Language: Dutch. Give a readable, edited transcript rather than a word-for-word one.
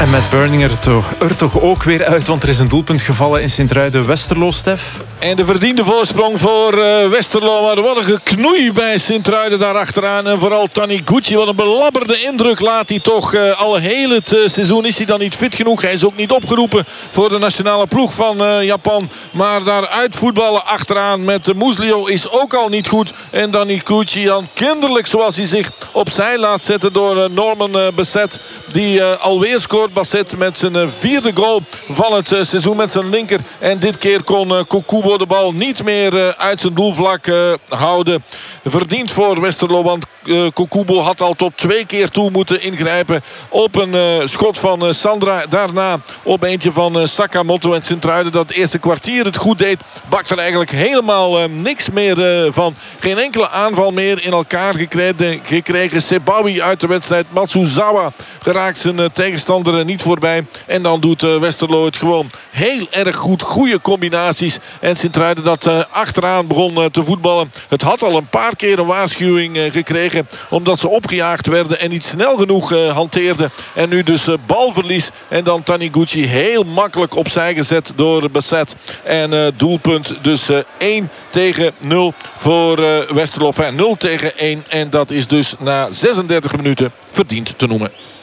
En met Burning er toch ook weer uit, want er is een doelpunt gevallen in Sint-Truiden-Westerlo, Stef. En de verdiende voorsprong voor Westerlo. Maar wat een geknoei bij Sint-Truiden daar achteraan. En vooral Taniguchi, wat een belabberde indruk laat hij toch. Al heel het seizoen is hij dan niet fit genoeg. Hij is ook niet opgeroepen voor de nationale ploeg van Japan. Maar daar uitvoetballen achteraan met Muslio is ook al niet goed. En Taniguchi dan kinderlijk zoals hij zich opzij laat zetten door Norman Basset. Die alweer scoort. Basset met zijn vierde goal van het seizoen met zijn linker. En dit keer kon Kokubo de bal niet meer uit zijn doelvlak houden. Verdiend voor Westerlo, want Kokubo had al tot 2 keer toe moeten ingrijpen op een schot van Sandra. Daarna op eentje van Sakamoto. En Sint-Truiden dat het eerste kwartier het goed deed, bakt er eigenlijk helemaal niks meer van. Geen enkele aanval meer in elkaar gekregen. Sebawi uit de wedstrijd. Matsuzawa geraakt zijn tegenstander niet voorbij. En dan doet Westerlo het gewoon heel erg goed. Goede combinaties. En Sint-Truiden dat achteraan begon te voetballen. Het had al een paar keer een waarschuwing gekregen. Omdat ze opgejaagd werden en niet snel genoeg hanteerden. En nu dus balverlies. En dan Taniguchi heel makkelijk opzij gezet door Basset. En doelpunt dus 1-0 voor Westerlo. 0-1. En dat is dus na 36 minuten verdiend te noemen.